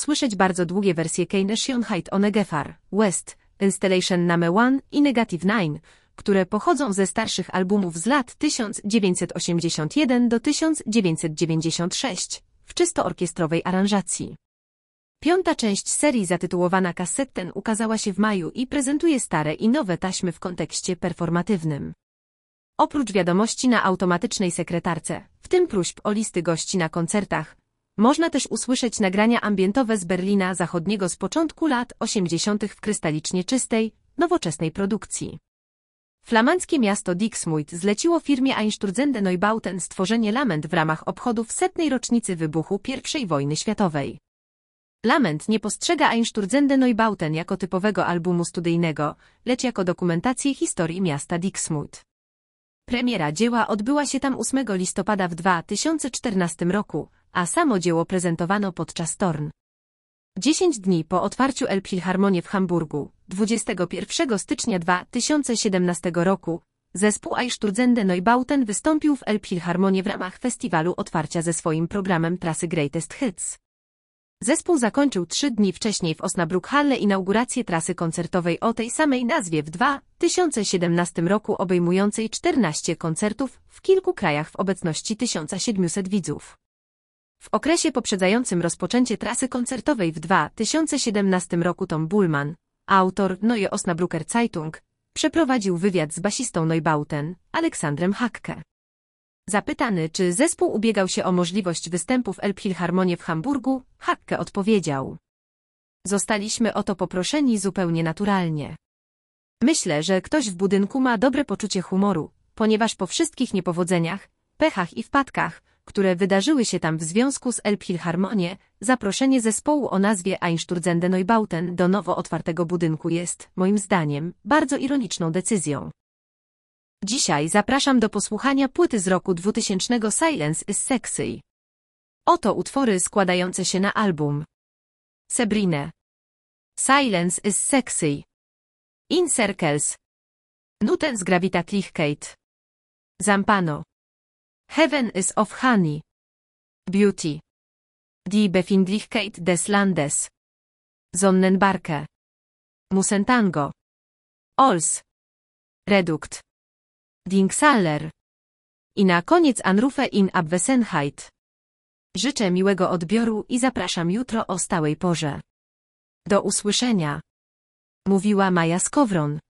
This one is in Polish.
usłyszeć bardzo długie wersje Keine Schönheit ohne Gefahr, West, Installation Name 1 i Negative 9, które pochodzą ze starszych albumów z lat 1981 do 1996, w czysto orkiestrowej aranżacji. Piąta część serii zatytułowana Kassetten ukazała się w maju i prezentuje stare i nowe taśmy w kontekście performatywnym. Oprócz wiadomości na automatycznej sekretarce, w tym próśb o listy gości na koncertach, można też usłyszeć nagrania ambientowe z Berlina Zachodniego z początku lat 80. w krystalicznie czystej, nowoczesnej produkcji. Flamandzkie miasto Dixmude zleciło firmie Einstürzende Neubauten stworzenie Lament w ramach obchodów 100. rocznicy wybuchu I wojny światowej. Lament nie postrzega Einstürzende Neubauten jako typowego albumu studyjnego, lecz jako dokumentację historii miasta Dixmude. Premiera dzieła odbyła się tam 8 listopada w 2014 roku, a samo dzieło prezentowano podczas Torn. 10 dni po otwarciu Elbphilharmonie w Hamburgu, 21 stycznia 2017 roku, zespół Einstürzende Neubauten wystąpił w Elbphilharmonie w ramach festiwalu otwarcia ze swoim programem trasy Greatest Hits. Zespół zakończył 3 dni wcześniej w Osnabrück-Halle inaugurację trasy koncertowej o tej samej nazwie w 2017 roku obejmującej 14 koncertów w kilku krajach w obecności 1700 widzów. W okresie poprzedzającym rozpoczęcie trasy koncertowej w 2017 roku Tom Bullman, autor Neue Osnabrücker Zeitung, przeprowadził wywiad z basistą Neubauten, Aleksandrem Hacke. Zapytany, czy zespół ubiegał się o możliwość występu w Elbphilharmonie w Hamburgu, Hacke odpowiedział: zostaliśmy o to poproszeni zupełnie naturalnie. Myślę, że ktoś w budynku ma dobre poczucie humoru, ponieważ po wszystkich niepowodzeniach, pechach i wpadkach, które wydarzyły się tam w związku z Elbphilharmonie, zaproszenie zespołu o nazwie Einstürzende Neubauten do nowo otwartego budynku jest, moim zdaniem, bardzo ironiczną decyzją. Dzisiaj zapraszam do posłuchania płyty z roku 2000 Silence is Sexy. Oto utwory składające się na album. Sabrina. Silence is Sexy. In Circles. Nutens Gravitaglichkeit. Zampano. Heaven is of Honey. Beauty. Die Befindlichkeit des Landes. Sonnenbarke. Musentango. Ols. Redukt. Dingsaller. I na koniec Anrufe in Abwesenheit. Życzę miłego odbioru i zapraszam jutro o stałej porze. Do usłyszenia. Mówiła Maja Skowron.